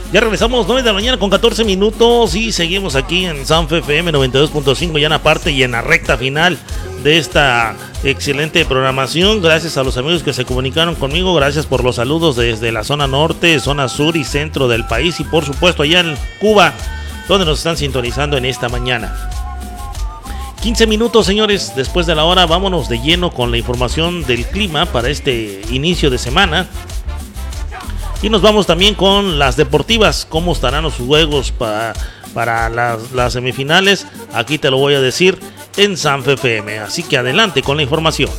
Ya regresamos 9 de la mañana con 14 minutos y seguimos aquí en Sanfe FM 92.5 ya en la parte y en la recta final de esta excelente programación. Gracias a los amigos que se comunicaron conmigo, gracias por los saludos desde la zona norte, zona sur y centro del país y por supuesto allá en Cuba, donde nos están sintonizando en esta mañana. 15 minutos, señores, después de la hora. Vámonos de lleno con la información del clima para este inicio de semana. Y nos vamos también con las deportivas, cómo estarán los juegos para las semifinales. Aquí te lo voy a decir en Sanfe FM. Así que adelante con la información.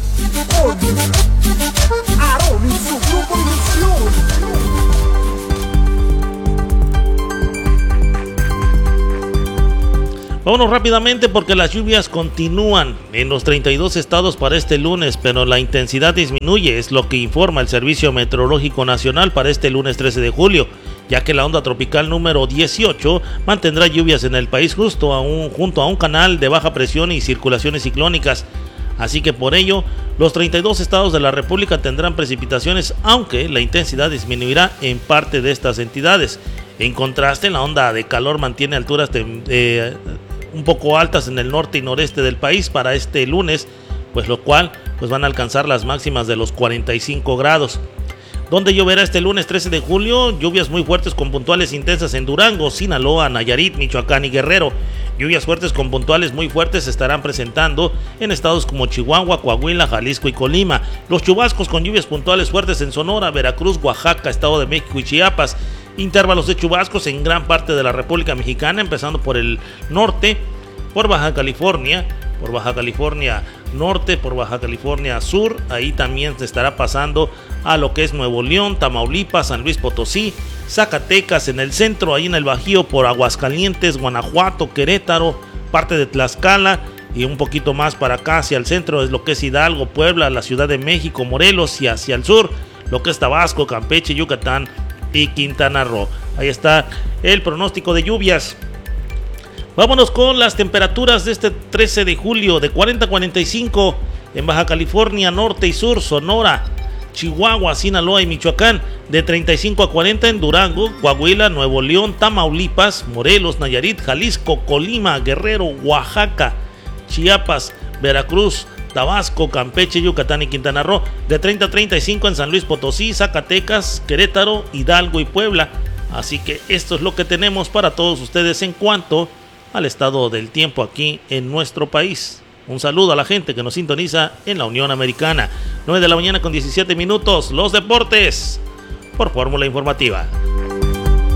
Vámonos rápidamente porque las lluvias continúan en los 32 estados para este lunes, pero la intensidad disminuye, es lo que informa el Servicio Meteorológico Nacional para este lunes 13 de julio, ya que la onda tropical número 18 mantendrá lluvias en el país junto a un canal de baja presión y circulaciones ciclónicas. Así que por ello, los 32 estados de la República tendrán precipitaciones, aunque la intensidad disminuirá en parte de estas entidades. En contraste, la onda de calor mantiene alturas un poco altas en el norte y noreste del país para este lunes, pues lo cual van a alcanzar las máximas de los 45 grados. ¿Dónde lloverá este lunes 13 de julio? Lluvias muy fuertes con puntuales intensas en Durango, Sinaloa, Nayarit, Michoacán y Guerrero. Lluvias fuertes con puntuales muy fuertes se estarán presentando en estados como Chihuahua, Coahuila, Jalisco y Colima. Los chubascos con lluvias puntuales fuertes en Sonora, Veracruz, Oaxaca, Estado de México y Chiapas. Intervalos de chubascos en gran parte de la República Mexicana, empezando por el norte, por Baja California Norte, por Baja California Sur. Ahí también se estará pasando a lo que es Nuevo León, Tamaulipas, San Luis Potosí, Zacatecas, en el centro, ahí en el Bajío, por Aguascalientes, Guanajuato, Querétaro, parte de Tlaxcala y un poquito más para acá hacia el centro es lo que es Hidalgo, Puebla, la Ciudad de México, Morelos y hacia el sur lo que es Tabasco, Campeche, Yucatán y Quintana Roo. Ahí está el pronóstico de lluvias. Vámonos con las temperaturas de este 13 de julio, de 40 a 45 en Baja California Norte y Sur, Sonora, Chihuahua, Sinaloa y Michoacán, de 35 a 40 en Durango, Coahuila, Nuevo León, Tamaulipas, Morelos, Nayarit, Jalisco, Colima, Guerrero, Oaxaca, Chiapas, Veracruz, Tabasco, Campeche, Yucatán y Quintana Roo, de 30 a 35 en San Luis Potosí, Zacatecas, Querétaro, Hidalgo y Puebla. Así que esto es lo que tenemos para todos ustedes en cuanto al estado del tiempo aquí en nuestro país. Un saludo a la gente que nos sintoniza en la Unión Americana. 9 de la mañana con 17 minutos, los deportes por Fórmula Informativa.